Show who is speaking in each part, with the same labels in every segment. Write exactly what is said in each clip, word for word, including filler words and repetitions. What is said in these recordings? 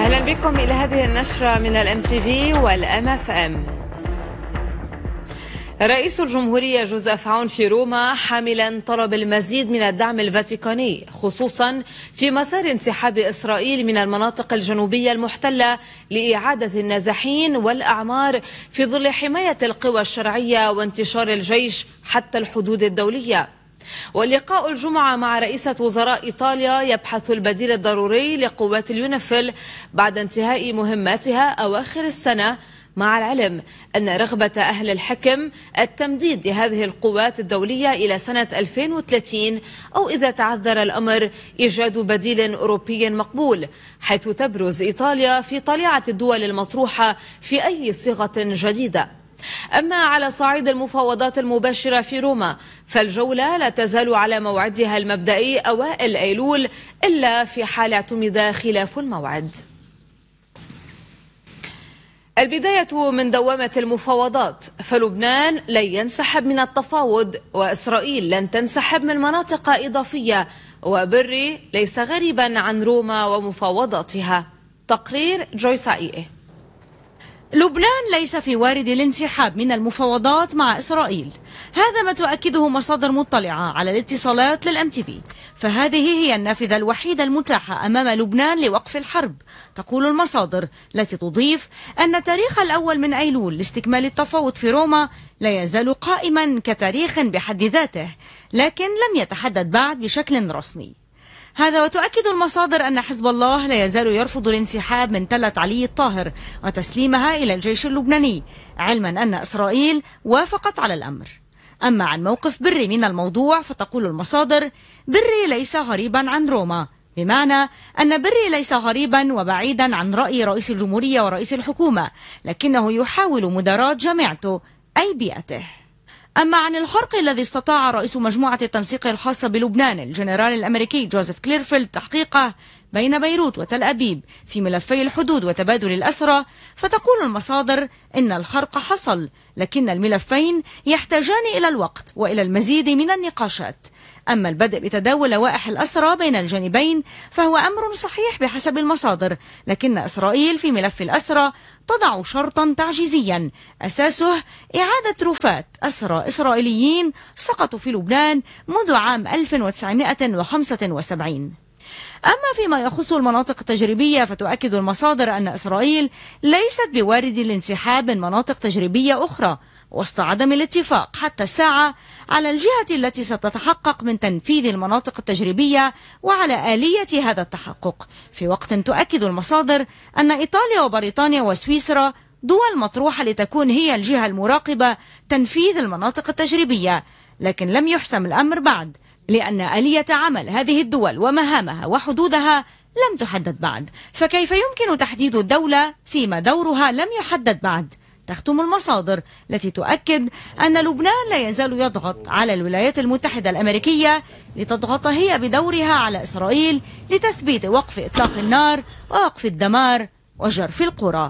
Speaker 1: أهلا بكم إلى هذه النشرة من الام تي في والام اف ام. رئيس الجمهورية جوزيف عون في روما حاملا طلب المزيد من الدعم الفاتيكاني، خصوصا في مسار انسحاب إسرائيل من المناطق الجنوبية المحتلة لإعادة النازحين والأعمار في ظل حماية القوى الشرعية وانتشار الجيش حتى الحدود الدولية. واللقاء الجمعة مع رئيسة وزراء إيطاليا يبحث البديل الضروري لقوات اليونيفيل بعد انتهاء مهماتها أواخر السنة، مع العلم أن رغبة أهل الحكم التمديد لهذه القوات الدولية إلى سنة ألفين وثلاثين، أو إذا تعذر الأمر إيجاد بديل أوروبي مقبول، حيث تبرز إيطاليا في طليعة الدول المطروحة في أي صيغة جديدة. أما على صعيد المفاوضات المباشرة في روما، فالجولة لا تزال على موعدها المبدئي أوائل أيلول إلا في حال اعتمد خلاف الموعد. البداية من دوامة المفاوضات، فلبنان لن ينسحب من التفاوض، وإسرائيل لن تنسحب من مناطق إضافية، وبري ليس غريبا عن روما ومفاوضاتها. تقرير جويس عائية.
Speaker 2: لبنان ليس في وارد الانسحاب من المفاوضات مع إسرائيل، هذا ما تؤكده مصادر مطلعة على الاتصالات للام تي في، فهذه هي النافذة الوحيدة المتاحة أمام لبنان لوقف الحرب. تقول المصادر التي تضيف أن التاريخ الأول من أيلول لاستكمال التفاوض في روما لا يزال قائما كتاريخ بحد ذاته، لكن لم يتحدد بعد بشكل رسمي. هذا وتؤكد المصادر أن حزب الله لا يزال يرفض الانسحاب من تلة علي الطاهر وتسليمها إلى الجيش اللبناني، علما أن إسرائيل وافقت على الأمر. أما عن موقف بري من الموضوع، فتقول المصادر: بري ليس غريبا عن روما، بمعنى أن بري ليس غريبا وبعيدا عن رأي رئيس الجمهورية ورئيس الحكومة، لكنه يحاول مداراة جماعته أي بيئته. أما عن الخرق الذي استطاع رئيس مجموعة التنسيق الخاصة بلبنان الجنرال الأمريكي جوزيف كليرفيلد تحقيقه بين بيروت وتل أبيب في ملفي الحدود وتبادل الأسرى، فتقول المصادر إن الخرق حصل، لكن الملفين يحتاجان إلى الوقت وإلى المزيد من النقاشات. أما البدء بتداول لوائح الأسرى بين الجانبين فهو أمر صحيح بحسب المصادر، لكن إسرائيل في ملف الأسرى تضع شرطا تعجيزيا أساسه إعادة رفات أسرى إسرائيليين سقطوا في لبنان منذ عام ألف وتسعمائة وخمسة وسبعين. أما فيما يخص المناطق التجريبية، فتؤكد المصادر أن إسرائيل ليست بوارد الانسحاب من مناطق تجريبية أخرى، وسط عدم الاتفاق حتى الساعة على الجهة التي ستتحقق من تنفيذ المناطق التجريبية وعلى آلية هذا التحقق، في وقت تؤكد المصادر أن إيطاليا وبريطانيا وسويسرا دول مطروحة لتكون هي الجهة المراقبة تنفيذ المناطق التجريبية، لكن لم يحسم الأمر بعد، لأن آلية عمل هذه الدول ومهامها وحدودها لم تحدد بعد، فكيف يمكن تحديد الدولة فيما دورها لم يحدد بعد؟ تختم المصادر التي تؤكد أن لبنان لا يزال يضغط على الولايات المتحدة الأمريكية لتضغط هي بدورها على إسرائيل لتثبيت وقف إطلاق النار ووقف الدمار وجرف القرى.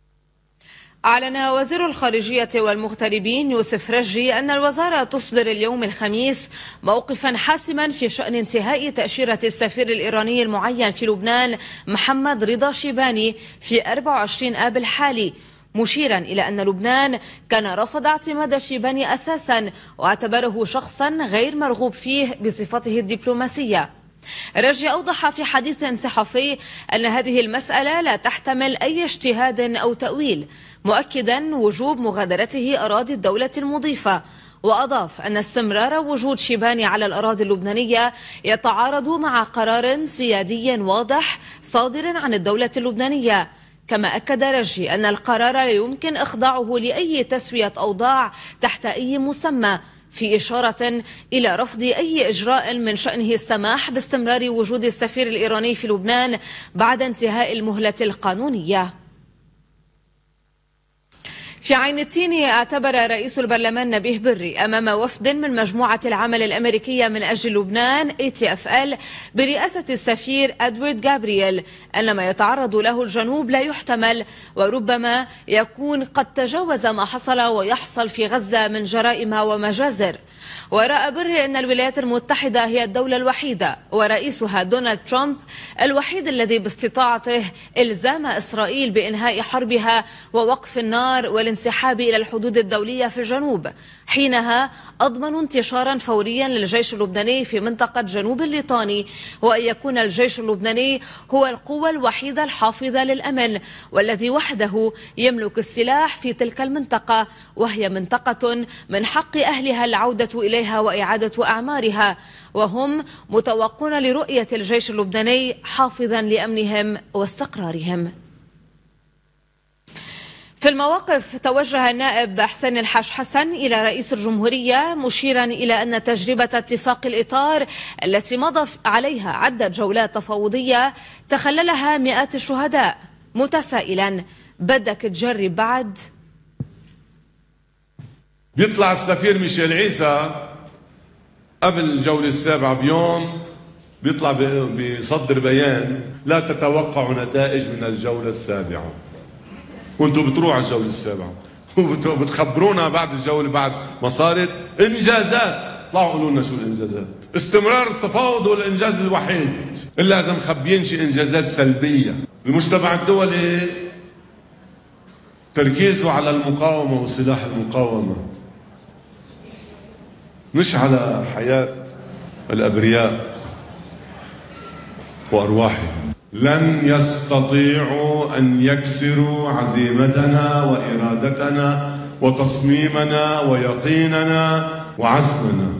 Speaker 1: أعلن وزير الخارجية والمغتربين يوسف رجي أن الوزارة تصدر اليوم الخميس موقفا حاسما في شأن انتهاء تأشيرة السفير الإيراني المعين في لبنان محمد رضا شيباني في أربعة وعشرين آب الحالي، مشيرا إلى أن لبنان كان رفض اعتماد شيباني أساسا واعتبره شخصا غير مرغوب فيه بصفته الدبلوماسية. رجي أوضح في حديث صحفي أن هذه المسألة لا تحتمل أي اجتهاد أو تأويل، مؤكدا وجوب مغادرته أراضي الدولة المضيفة، وأضاف أن استمرار وجود شيباني على الأراضي اللبنانية يتعارض مع قرار سيادي واضح صادر عن الدولة اللبنانية. كما أكد رجي أن القرار لا يمكن إخضاعه لأي تسوية أوضاع تحت أي مسمى، في إشارة إلى رفض أي إجراء من شأنه السماح باستمرار وجود السفير الإيراني في لبنان بعد انتهاء المهلة القانونية. في عين التين اعتبر رئيس البرلمان نبيه بري أمام وفد من مجموعة العمل الأمريكية من أجل لبنان إي تي إف إل برئاسة السفير أدوارد جابرييل أن ما يتعرض له الجنوب لا يحتمل، وربما يكون قد تجاوز ما حصل ويحصل في غزة من جرائم ومجازر. ورأى بري أن الولايات المتحدة هي الدولة الوحيدة ورئيسها دونالد ترامب الوحيد الذي باستطاعته إلزام إسرائيل بإنهاء حربها ووقف النار والانسحاب إلى الحدود الدولية في الجنوب. حينها أضمنوا انتشارا فوريا للجيش اللبناني في منطقة جنوب الليطاني، وأن يكون الجيش اللبناني هو القوة الوحيدة الحافظة للأمن والذي وحده يملك السلاح في تلك المنطقة، وهي منطقة من حق أهلها العودة إليها وإعادة أعمارها، وهم متوقون لرؤية الجيش اللبناني حافظا لأمنهم واستقرارهم. في المواقف توجه النائب حسين الحاج حسن إلى رئيس الجمهورية مشيرا إلى أن تجربة اتفاق الإطار التي مضى عليها عدة جولات تفاوضية تخللها مئات الشهداء، متسائلا بدك تجرب بعد؟
Speaker 3: بيطلع السفير ميشيل عيسى قبل الجولة السابعة بيوم بيطلع بيصدر بيان لا تتوقعوا نتائج من الجولة السابعة، وانتم بتروحوا على الجولة السابعة وبتخبرونا بعد الجولة بعد ما صارت انجازات. طلعوا قولوا لنا شو الانجازات. استمرار التفاوض هو الانجاز الوحيد، الا اذا مخبيين شي انجازات سلبية. المجتمع الدولي تركيزه على المقاومة وسلاح المقاومة، مش على حياة الأبرياء وأرواحهم. لن يستطيعوا أن يكسروا عزيمتنا وإرادتنا وتصميمنا ويقيننا وعزمنا.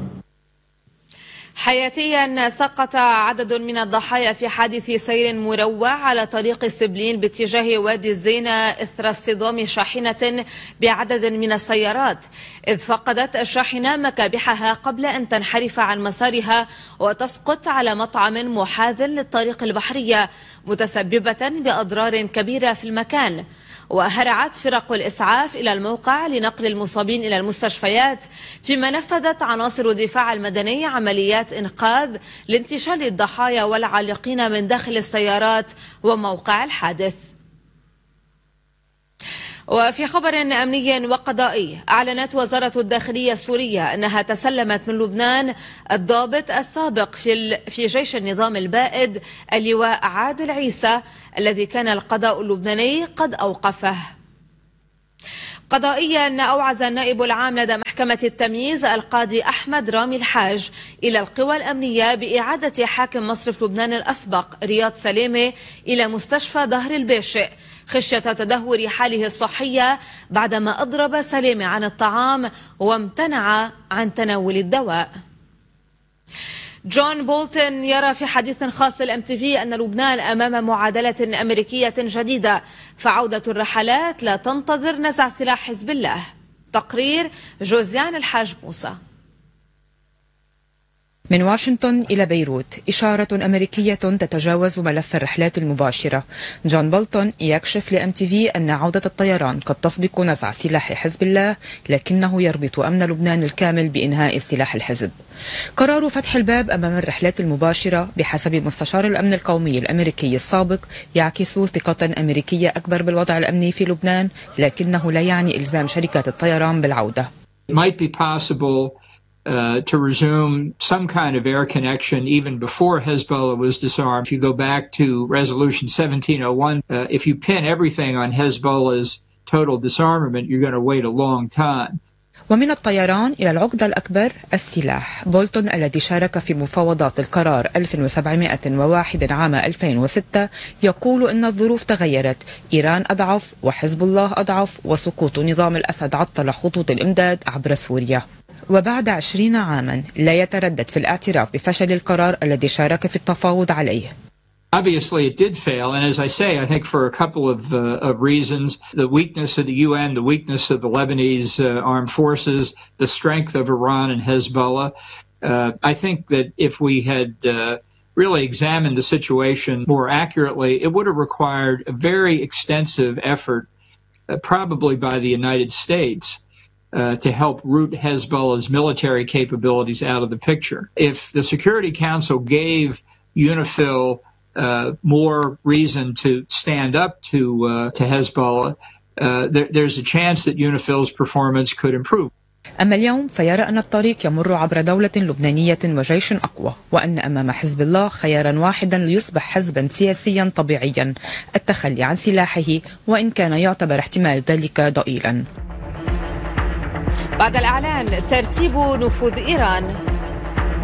Speaker 1: حياتيا سقط عدد من الضحايا في حادث سير مروع على طريق سبلين باتجاه وادي الزينة إثر اصطدام شاحنة بعدد من السيارات، إذ فقدت الشاحنة مكابحها قبل أن تنحرف عن مسارها وتسقط على مطعم محاذ للطريق البحرية، متسببة بأضرار كبيرة في المكان. وهرعت فرق الإسعاف إلى الموقع لنقل المصابين إلى المستشفيات، فيما نفذت عناصر الدفاع المدني عمليات إنقاذ لانتشال الضحايا والعالقين من داخل السيارات وموقع الحادث. وفي خبر أمني وقضائي، أعلنت وزارة الداخلية السورية أنها تسلمت من لبنان الضابط السابق في في جيش النظام البائد اللواء عادل عيسى الذي كان القضاء اللبناني قد أوقفه. قضائيا أوعز النائب العام لدى محكمة التمييز القاضي أحمد رامي الحاج إلى القوى الأمنية بإعادة حاكم مصرف لبنان الأسبق رياض سلامة إلى مستشفى ظهر الباشئ خشية تدهور حاله الصحية بعدما أضرب سلامة عن الطعام وامتنع عن تناول الدواء. جون بولتون يرى في حديث خاص للإم تي في أن لبنان أمام معادلة أمريكية جديدة، فعودة الرحلات لا تنتظر نزع سلاح حزب الله. تقرير جوزيان الحاج موسى.
Speaker 4: من واشنطن إلى بيروت، إشارة أمريكية تتجاوز ملف الرحلات المباشرة. جون بولتون يكشف لإم تي في أن عودة الطيران قد تسبق نزع سلاح حزب الله، لكنه يربط أمن لبنان الكامل بإنهاء سلاح الحزب. قرار فتح الباب أمام الرحلات المباشرة بحسب مستشار الأمن القومي الأمريكي السابق يعكس ثقة أمريكية أكبر بالوضع الأمني في لبنان، لكنه لا يعني إلزام شركات الطيران بالعودة.
Speaker 5: It might be possible Uh, to resume some kind of air connection even before Hezbollah was disarmed. If you go back to Resolution seventeen oh one, uh, if you pin everything on Hezbollah's total disarmament, you're going to wait a long time.
Speaker 4: ومن الطيران إلى العقدة الأكبر، السلاح. بولتون الذي شارك في مفاوضات القرار ألف وسبعمائة وواحد عام ألفين وستة يقول إن الظروف تغيرت، إيران أضعف وحزب الله أضعف وسقوط نظام الأسد عطل خطوط الإمداد عبر سوريا. وبعد عشرين عاما لا يتردد في الاعتراف بفشل القرار الذي شارك في التفاوض عليه.
Speaker 5: Obviously it did fail, and as I say, I think for a couple of, uh, of reasons: the weakness of the U N, the weakness of the Lebanese uh, armed forces, the strength of Iran and Hezbollah. Uh, I think that if we had uh, really examined the situation more accurately, it would have required a very extensive effort uh, probably by the United States, uh, to help root Hezbollah's military capabilities out of the picture. If the Security Council gave UNIFIL uh, more reason to stand up to uh, to Hezbollah, uh, there, there's a chance that UNIFIL's performance could improve.
Speaker 4: أما اليوم فيرى أن الطريق يمر عبر دولة لبنانية وجيش أقوى، وأن أمام حزب الله خيارا واحدا ليصبح حزبا سياسيا طبيعيا، التخلي عن سلاحه، وإن كان يعتبر احتمال ذلك ضئيلا.
Speaker 1: بعد الإعلان ترتيب نفوذ إيران